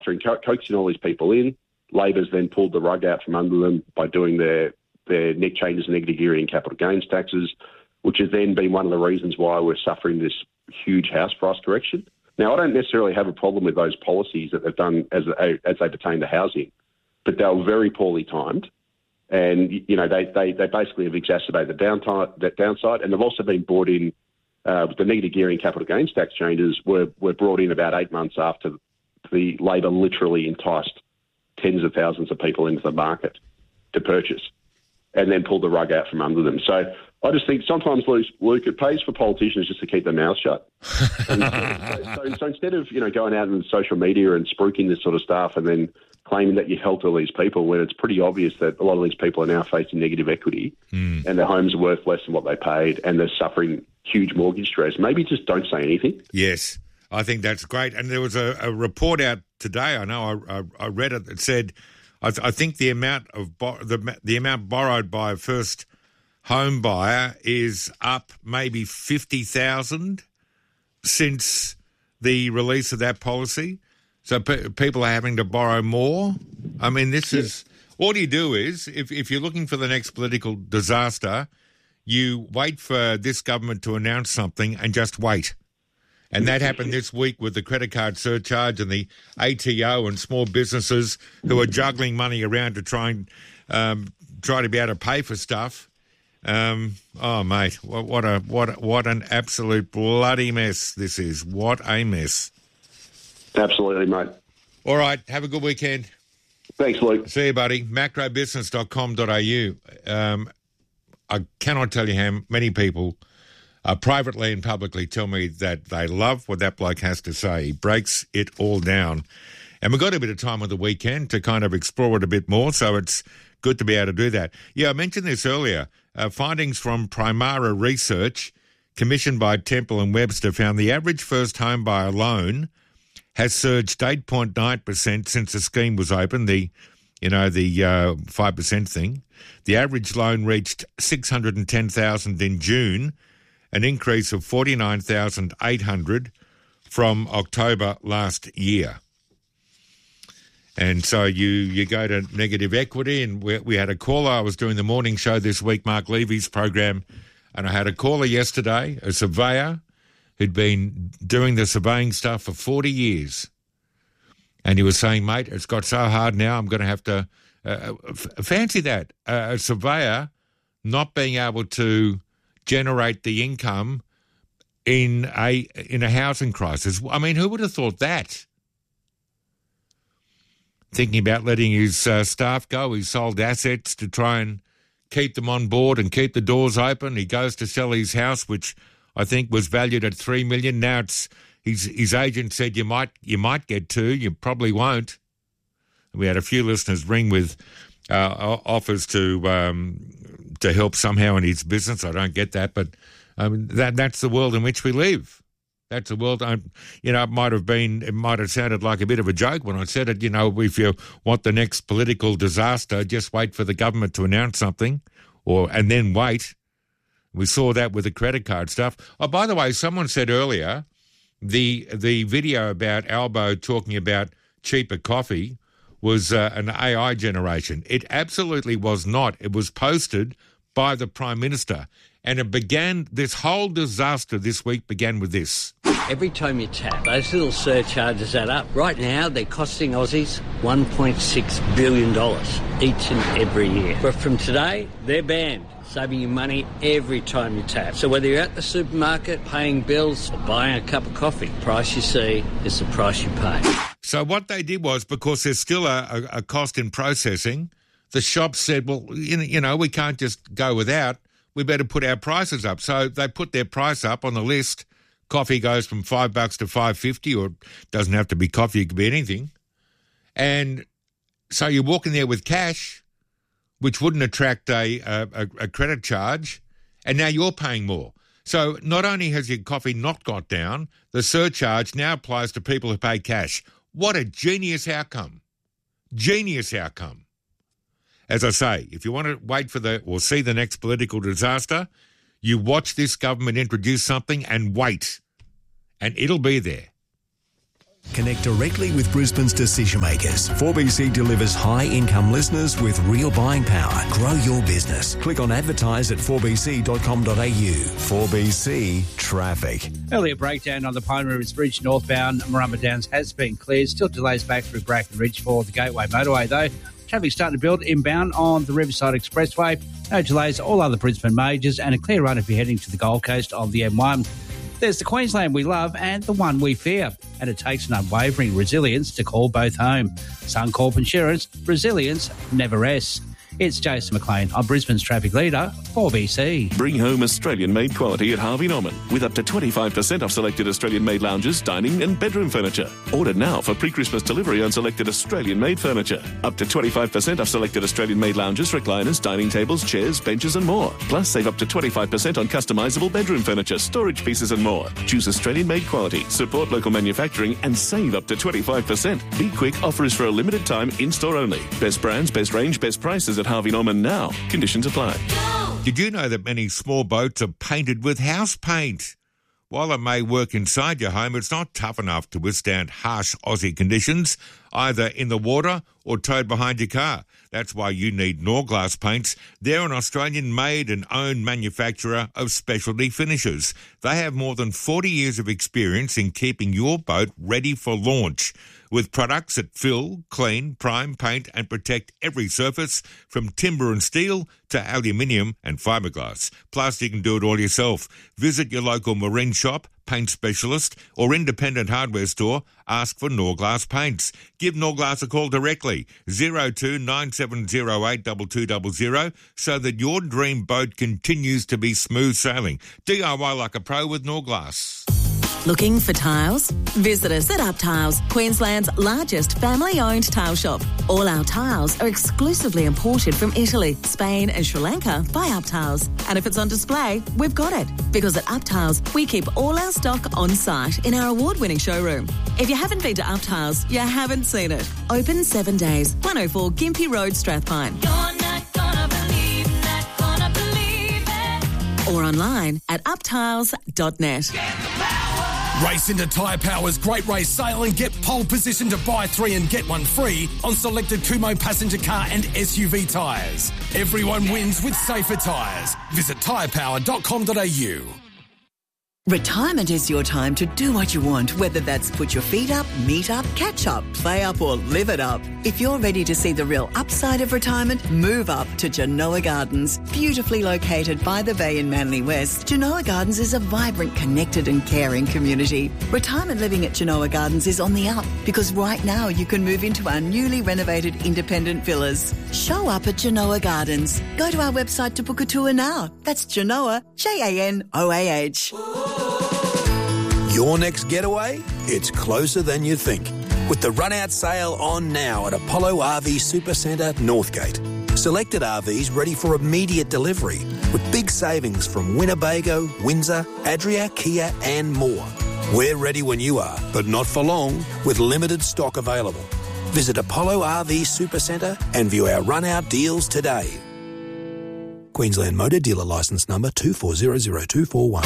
coaxing all these people in. Labor's then pulled the rug out from under them by doing their net changes in negative gearing and capital gains taxes, which has then been one of the reasons why we're suffering this huge house price correction. Now, I don't necessarily have a problem with those policies that they've done as they pertain to housing, but they were very poorly timed. And, they basically have exacerbated that downside. And they've also been brought in, the negative gearing capital gains tax changes were brought in about 8 months after the Labor literally enticed tens of thousands of people into the market to purchase and then pulled the rug out from under them. So I just think sometimes, Luke, it pays for politicians just to keep their mouths shut. So instead of, going out on social media and spruiking this sort of stuff and then claiming that you helped all these people when it's pretty obvious that a lot of these people are now facing negative equity and their homes are worth less than what they paid and they're suffering huge mortgage stress, maybe just don't say anything. Yes, I think that's great. And there was a report out today, I know I read it, that said, I think the amount of the amount borrowed by a first home buyer is up maybe 50,000 since the release of that policy. So people are having to borrow more. I mean, this is all you do is if you're looking for the next political disaster, you wait for this government to announce something and just wait. And that happened this week with the credit card surcharge and the ATO and small businesses who are juggling money around to try to be able to pay for stuff. Oh, mate, what an absolute bloody mess this is. What a mess. Absolutely, mate. All right, have a good weekend. Thanks, Luke. See you, buddy. macrobusiness.com.au. I cannot tell you how many people privately and publicly tell me that they love what that bloke has to say. He breaks it all down. And we've got a bit of time on the weekend to kind of explore it a bit more, so it's good to be able to do that. Yeah, I mentioned this earlier. Findings from Primara Research, commissioned by Temple & Webster, found the average first home buyer loan has surged 8.9% since the scheme was opened, the 5% thing. The average loan reached $610,000 in June, an increase of $49,800 from October last year. And so you go to negative equity, and we had a caller. I was doing the morning show this week, Mark Levy's program, and I had a caller yesterday, a surveyor who'd been doing the surveying stuff for 40 years. And he was saying, mate, it's got so hard now, I'm going to have to fancy that. A surveyor not being able to generate the income in a housing crisis. I mean, who would have thought that? Thinking about letting his staff go. He sold assets to try and keep them on board and keep the doors open. He goes to sell his house, which I think was valued at $3 million. Now it's his agent said you might get $2 million. You probably won't. We had a few listeners ring with offers to help somehow in his business. I don't get that, but that's the world in which we live. That's the world. It might have sounded like a bit of a joke when I said it. If you want the next political disaster, just wait for the government to announce something, and then wait. We saw that with the credit card stuff. Oh, by the way, someone said earlier the video about Albo talking about cheaper coffee was an AI generation. It absolutely was not. It was posted by the Prime Minister. And this whole disaster this week began with this. Every time you tap, those little surcharges add up. Right now, they're costing Aussies $1.6 billion each and every year. But from today, they're banned, saving you money every time you tap. So whether you're at the supermarket, paying bills, or buying a cup of coffee, the price you see is the price you pay. So what they did was, because there's still a cost in processing, the shops said, well, we can't just go without. We better put our prices up. So they put their price up on the list. Coffee goes from $5 to $5.50, or it doesn't have to be coffee, it could be anything. And so you walk in there with cash, which wouldn't attract a credit charge, and now you're paying more. So not only has your coffee not got down, the surcharge now applies to people who pay cash. What a genius outcome. Genius outcome. As I say, if you want to wait for or see the next political disaster, you watch this government introduce something and wait, and it'll be there. Connect directly with Brisbane's decision makers. 4BC delivers high-income listeners with real buying power. Grow your business. Click on advertise at 4bc.com.au. 4BC Traffic. Earlier breakdown on the Pine Rivers Bridge northbound Marumba Downs has been cleared. Still delays back through Bracken Ridge for the Gateway Motorway though. Traffic starting to build inbound on the Riverside Expressway. No delays, all other Brisbane majors, and a clear run if you're heading to the Gold Coast on the M1. There's the Queensland we love and the one we fear, and it takes an unwavering resilience to call both home. Suncorp Insurance, resilience never rests. It's Jason McLean on Brisbane's traffic leader, 4BC. Bring home Australian-made quality at Harvey Norman with up to 25% off selected Australian-made lounges, dining and bedroom furniture. Order now for pre-Christmas delivery on selected Australian-made furniture. Up to 25% off selected Australian-made lounges, recliners, dining tables, chairs, benches and more. Plus, save up to 25% on customisable bedroom furniture, storage pieces and more. Choose Australian-made quality, support local manufacturing and save up to 25%. Be quick, offer is for a limited time, in-store only. Best brands, best range, best prices at Harvey Norman now. Conditions apply. Did you know that many small boats are painted with house paint? While it may work inside your home, it's not tough enough to withstand harsh Aussie conditions, either in the water or towed behind your car. That's why you need Norglass paints. They're an Australian-made and owned manufacturer of specialty finishes. They have more than 40 years of experience in keeping your boat ready for launch, with products that fill, clean, prime, paint and protect every surface from timber and steel to aluminium and fiberglass. Plus, you can do it all yourself. Visit your local marine shop, paint specialist or independent hardware store. Ask for Norglass paints. Give Norglass a call directly, 02 9708 2200, so that your dream boat continues to be smooth sailing. DIY like a pro with Norglass. Looking for tiles? Visit us at Up Tiles, Queensland's largest family-owned tile shop. All our tiles are exclusively imported from Italy, Spain and Sri Lanka by Up Tiles. And if it's on display, we've got it. Because at Up Tiles, we keep all our stock on site in our award-winning showroom. If you haven't been to Up Tiles, you haven't seen it. Open 7 days, 104 Gympie Road, Strathpine. You're not gonna believe, not gonna believe it. Or online at uptiles.net. Race into Tyre Power's Great Race Sale and get pole position to buy 3 and get 1 free on selected Kumho passenger car and SUV tyres. Everyone wins with safer tyres. Visit tyrepower.com.au. Retirement is your time to do what you want, whether that's put your feet up, meet up, catch up, play up or live it up. If you're ready to see the real upside of retirement, move up to Genoa Gardens. Beautifully located by the bay in Manly West, Genoa Gardens is a vibrant, connected and caring community. Retirement living at Genoa Gardens is on the up because right now you can move into our newly renovated independent villas. Show up at Genoa Gardens. Go to our website to book a tour now. That's Genoa, Janoah. Your next getaway? It's closer than you think. With the run-out sale on now at Apollo RV Supercentre, Northgate. Selected RVs ready for immediate delivery with big savings from Winnebago, Windsor, Adria, Kia and more. We're ready when you are, but not for long, with limited stock available. Visit Apollo RV Supercentre and view our run-out deals today. Queensland Motor Dealer Licence Number 24000241.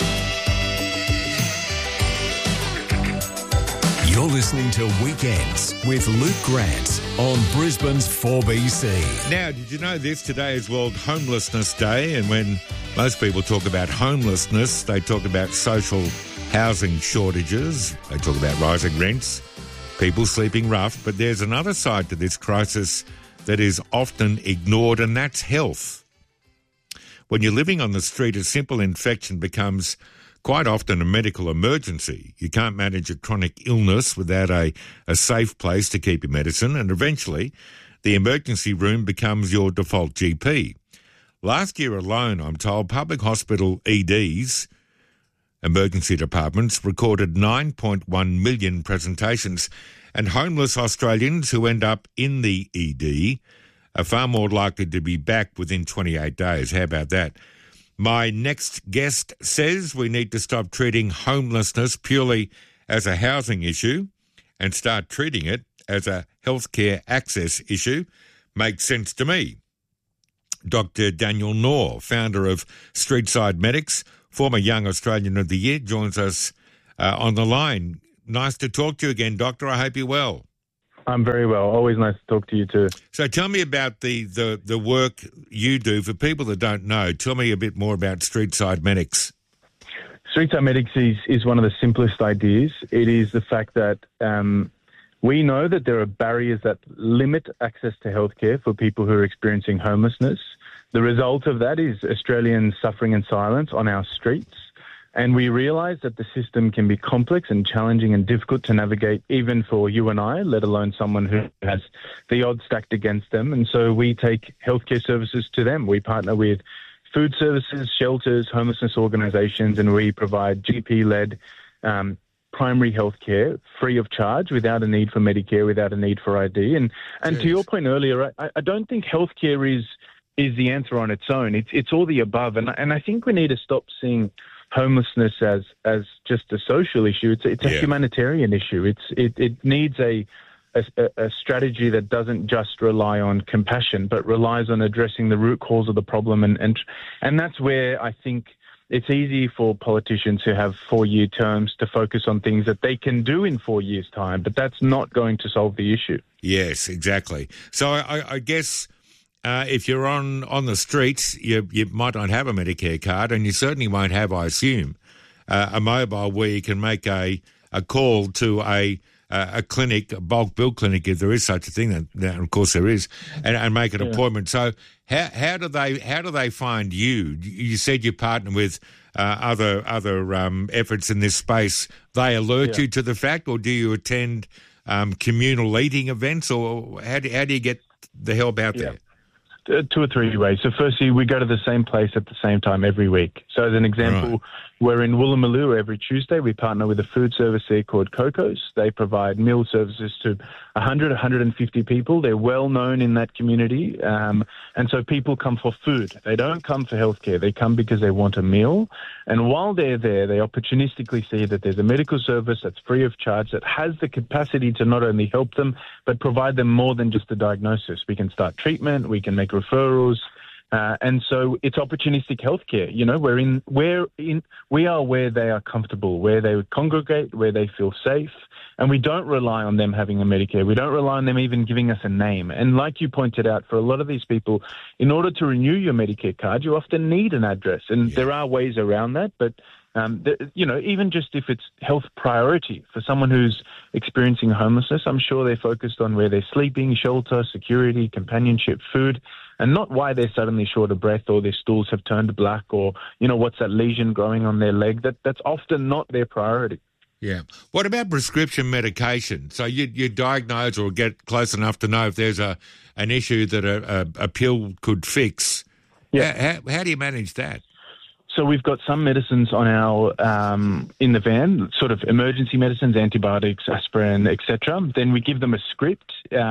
You're listening to Weekends with Luke Grant on Brisbane's 4BC. Now, did you know this? Today is World Homelessness Day, and when most people talk about homelessness, they talk about social housing shortages, they talk about rising rents, people sleeping rough, but there's another side to this crisis that is often ignored, and that's health. When you're living on the street, a simple infection becomes quite often a medical emergency. You can't manage a chronic illness without a safe place to keep your medicine, and eventually the emergency room becomes your default GP. Last year alone, I'm told, public hospital EDs, emergency departments, recorded 9.1 million presentations, and homeless Australians who end up in the ED are far more likely to be back within 28 days. How about that? My next guest says we need to stop treating homelessness purely as a housing issue and start treating it as a healthcare access issue. Makes sense to me. Dr. Daniel Knorr, founder of Streetside Medics, former Young Australian of the Year, joins us on the line. nice to talk to you again, Doctor. I hope you're well. I'm very well. Always nice to talk to you too. So tell me about the work you do. For people that don't know, tell me a bit more about Street Side Medics. Street Side Medics is one of the simplest ideas. It is the fact that we know that there are barriers that limit access to healthcare for people who are experiencing homelessness. The result of that is Australians suffering in silence on our streets. And we realise that the system can be complex and challenging and difficult to navigate even for you and I, let alone someone who has the odds stacked against them. And so we take healthcare services to them. We partner with food services, shelters, homelessness organisations, and we provide GP-led primary health care free of charge without a need for Medicare, without a need for ID. And to your point earlier, I don't think healthcare is the answer on its own. It's all the above. And I think we need to stop seeing homelessness as just a social issue. It's a humanitarian issue. It needs a strategy that doesn't just rely on compassion, but relies on addressing the root cause of the problem. And that's where I think it's easy for politicians who have 4-year terms to focus on things that they can do in 4 years' time, but that's not going to solve the issue. Yes, exactly. So I guess if you're on the streets, you might not have a Medicare card, and you certainly won't have, I assume, a mobile where you can make a call to a clinic, a bulk bill clinic, if there is such a thing. That of course there is, and make an appointment. So how do they find you? You said you partner with other efforts in this space. They alert you to the fact, or do you attend communal eating events, or how do you get the help out there? 2 or 3 ways. So firstly, we go to the same place at the same time every week. So as an example, we're in Woolloomooloo every Tuesday. We partner with a food service there called Coco's. They provide meal services to 150 people. They're well known in that community. And so people come for food. They don't come for healthcare. They come because they want a meal. And while they're there, they opportunistically see that there's a medical service that's free of charge that has the capacity to not only help them, but provide them more than just a diagnosis. We can start treatment. We can make referrals. And so it's opportunistic healthcare. You know, we are where they are comfortable, where they would congregate, where they feel safe. And we don't rely on them having a Medicare. We don't rely on them even giving us a name. And like you pointed out, for a lot of these people, in order to renew your Medicare card, you often need an address. And there are ways around that. But, even just if it's health priority for someone who's experiencing homelessness, I'm sure they're focused on where they're sleeping, shelter, security, companionship, food, and not why they're suddenly short of breath or their stools have turned black or, what's that lesion growing on their leg. That's often not their priority. Yeah. What about prescription medication? So you diagnose or get close enough to know if there's an issue that a pill could fix. Yeah. How do you manage that? So we've got some medicines on our in the van, sort of emergency medicines, antibiotics, aspirin, etc. Then we give them a script.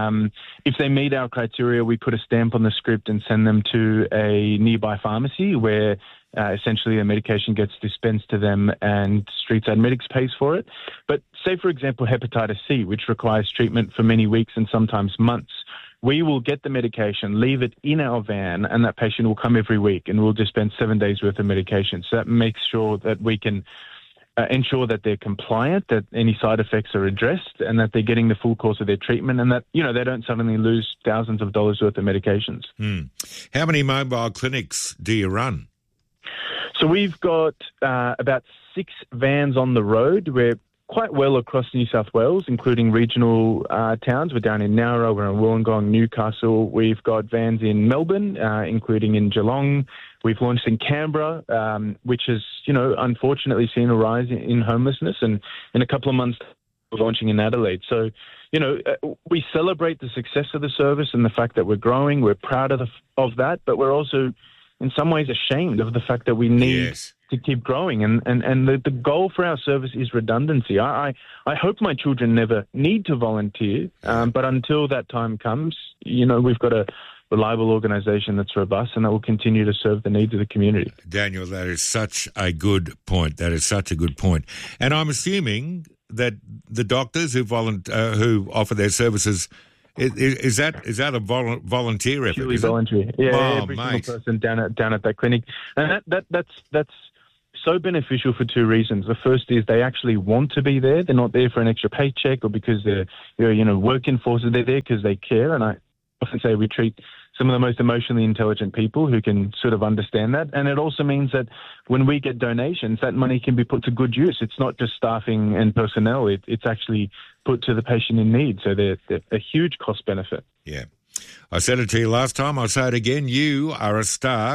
If they meet our criteria, we put a stamp on the script and send them to a nearby pharmacy where essentially the medication gets dispensed to them and Street Side Medics pays for it. But say, for example, hepatitis C, which requires treatment for many weeks and sometimes months. We will get the medication, leave it in our van, and that patient will come every week and we'll dispense 7 days worth of medication. So that makes sure that we can ensure that they're compliant, that any side effects are addressed, and that they're getting the full course of their treatment, and that, they don't suddenly lose thousands of dollars worth of medications. How many mobile clinics do you run? So we've got about 6 vans on the road. We're quite well across New South Wales, including regional towns. We're down in Nowra, we're in Wollongong, Newcastle. We've got vans in Melbourne, including in Geelong. We've launched in Canberra, which has, unfortunately seen a rise in homelessness. And in a couple of months, we're launching in Adelaide. So, we celebrate the success of the service and the fact that we're growing. We're proud of that, but we're also in some ways ashamed of the fact that we need to keep growing. And the goal for our service is redundancy. I hope my children never need to volunteer, but until that time comes, we've got a reliable organisation that's robust and that will continue to serve the needs of the community. Daniel, that is such a good point. And I'm assuming that the doctors who offer their services, is that a volunteer effort? Voluntary. Yeah, every single person down at that clinic, and that's so beneficial for two reasons. The first is they actually want to be there. They're not there for an extra paycheck or because they're working forces. They're there because they care. And I often say we treat some of the most emotionally intelligent people who can sort of understand that. And it also means that when we get donations, that money can be put to good use. It's not just staffing and personnel. It's actually put to the patient in need. So they're a huge cost benefit. Yeah. I said it to you last time, I'll say it again. You are a star,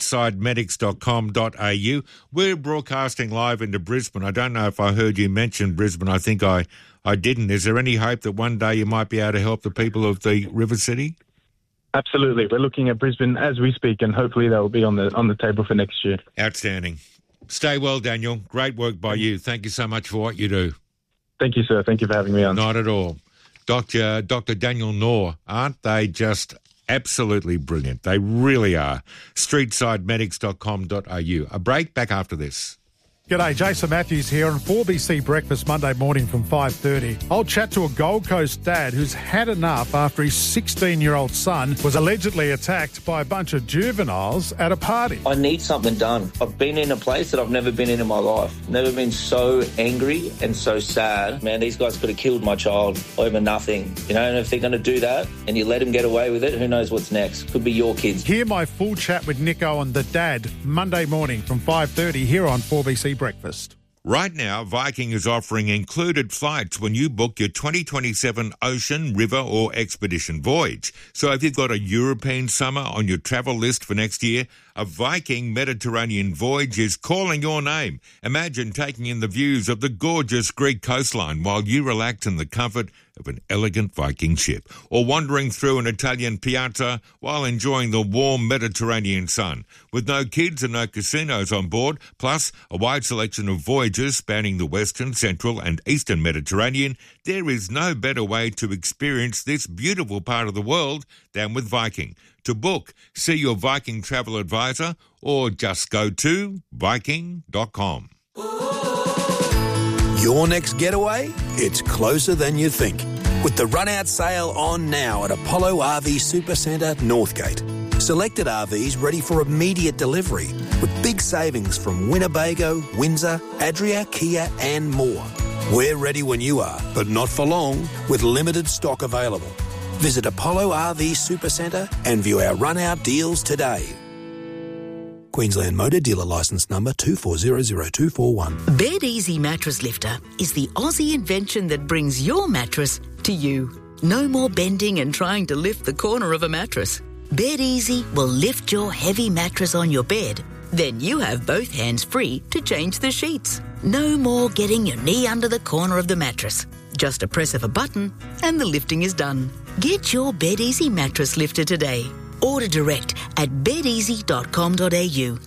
streetsidemedics.com.au. We're broadcasting live into Brisbane. I don't know if I heard you mention Brisbane. I think I didn't. Is there any hope that one day you might be able to help the people of the River City? Absolutely. We're looking at Brisbane as we speak, and hopefully they'll be on the table for next year. Outstanding. Stay well, Daniel. Great work by you. Thank you so much for what you do. Thank you, sir. Thank you for having me on. Not at all. Dr. Daniel Knorr, aren't they just absolutely brilliant? They really are. streetsidemedics.com.au. A break, back after this. G'day, Jason Matthews here on 4BC Breakfast Monday morning from 5:30. I'll chat to a Gold Coast dad who's had enough after his 16-year-old son was allegedly attacked by a bunch of juveniles at a party. I need something done. I've been in a place that I've never been in my life. Never been so angry and so sad. Man, these guys could have killed my child over nothing. You know, and if they're going to do that and you let them get away with it, who knows what's next? Could be your kids. Hear my full chat with Nico and the dad Monday morning from 5:30 here on 4BC Breakfast. Right now, Viking is offering included flights when you book your 2027 ocean, river or expedition voyage. So if you've got a European summer on your travel list for next year, a Viking Mediterranean voyage is calling your name. Imagine taking in the views of the gorgeous Greek coastline while you relax in the comfort of an elegant Viking ship, or wandering through an Italian piazza while enjoying the warm Mediterranean sun. With no kids and no casinos on board, plus a wide selection of voyages spanning the Western, Central and Eastern Mediterranean, there is no better way to experience this beautiful part of the world than with Viking. To book, see your Viking travel advisor or just go to Viking.com. Your next getaway? It's closer than you think. With the run-out sale on now at Apollo RV Supercentre, Northgate. Selected RVs ready for immediate delivery with big savings from Winnebago, Windsor, Adria, Kia and more. We're ready when you are, but not for long, with limited stock available. Visit Apollo RV Supercentre and view our run-out deals today. Queensland Motor Dealer Licence Number 2400241. Bed Easy Mattress Lifter is the Aussie invention that brings your mattress to you. No more bending and trying to lift the corner of a mattress. Bed Easy will lift your heavy mattress on your bed. Then you have both hands free to change the sheets. No more getting your knee under the corner of the mattress. Just a press of a button and the lifting is done. Get your Bed Easy mattress lifter today. Order direct at bedeasy.com.au.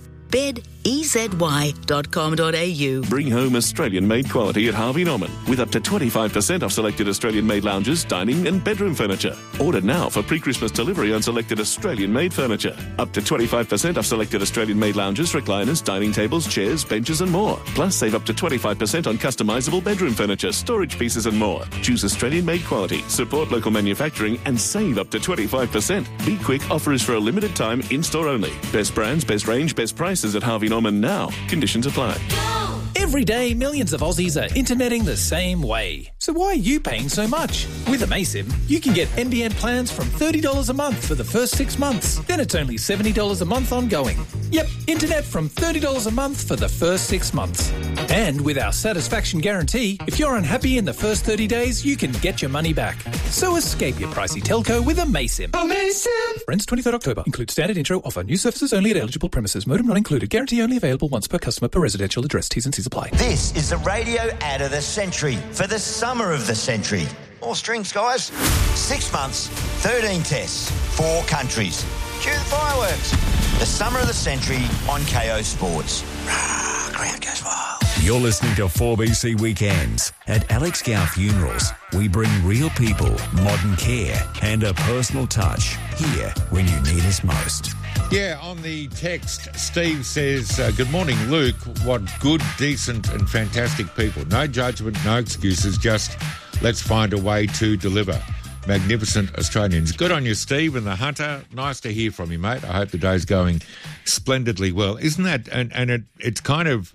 bedeasy.com.au. Bring home Australian-made quality at Harvey Norman with up to 25% off selected Australian-made lounges, dining and bedroom furniture. Order now for pre-Christmas delivery on selected Australian-made furniture. Up to 25% off selected Australian-made lounges, recliners, dining tables, chairs, benches and more. Plus, save up to 25% on customisable bedroom furniture, storage pieces and more. Choose Australian-made quality, support local manufacturing and save up to 25%. Be quick, offer is for a limited time, in-store only. Best brands, best range, best prices at Harvey Norman now. Conditions apply. Every day, millions of Aussies are interneting the same way. So why are you paying so much? With Amaysim, you can get NBN plans from $30 a month for the first 6 months. Then it's only $70 a month ongoing. Yep, internet from $30 a month for the first 6 months. And with our satisfaction guarantee, if you're unhappy in the first 30 days, you can get your money back. So escape your pricey telco with Amaysim. Amaysim! Friends, 23rd October. Include standard intro offer. New services only at eligible premises. Modem not included. Guarantee only available once per customer per residential address. T's and C's apply. This is the radio ad of the century for the summer of the century. More strings, guys. 6 months, 13 tests, 4 countries. Cue the fireworks. The summer of the century on KO Sports. Ground goes wild. You're listening to 4BC Weekends. At Alex Gow Funerals, we bring real people, modern care and a personal touch here when you need us most. Yeah, on the text, Steve says, good morning, Luke. What good, decent and fantastic people. No judgment, no excuses, just let's find a way to deliver. Magnificent Australians. Good on you, Steve and the Hunter. Nice to hear from you, mate. I hope the day's going splendidly well. Isn't that, and it's kind of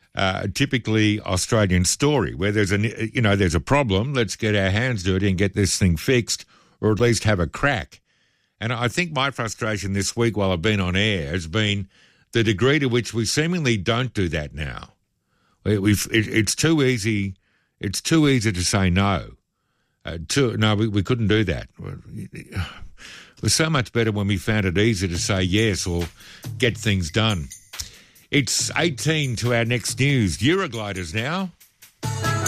typically Australian story, where there's a problem. Let's get our hands dirty and get this thing fixed, or at least have a crack. And I think my frustration this week while I've been on air has been the degree to which we seemingly don't do that now. It's too easy. It's too easy to say no. We couldn't do that. It was so much better when we found it easy to say yes or get things done. It's 18 to our next news. Eurogliders now.